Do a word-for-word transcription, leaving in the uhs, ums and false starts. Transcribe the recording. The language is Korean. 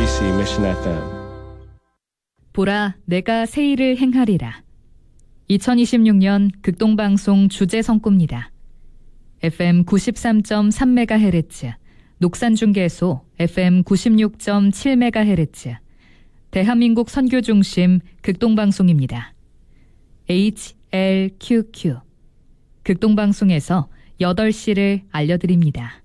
케이비씨 Mission 에프엠. 보라, 내가 새 일을 행하리라. 이천이십육 년 극동방송 주제 선구입니다. 에프엠 구십삼 점 삼 메가헤르츠, 녹산중계소 에프엠 구십육 점 칠 메가헤르츠, 대한민국 선교중심 극동방송입니다. 에이치엘큐큐, 극동방송에서 여덟 시를 알려드립니다.